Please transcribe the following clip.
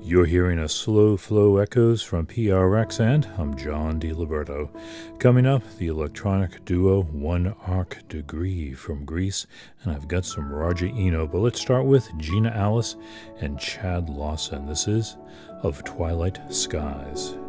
You're hearing a slow flow echoes from PRX, and I'm John DiLiberto. Coming up, the electronic duo One Arc Degree from Greece, and I've got some Roger Eno, but let's start with Gina Alice and Chad Lawson. This is Of Twilight Skies.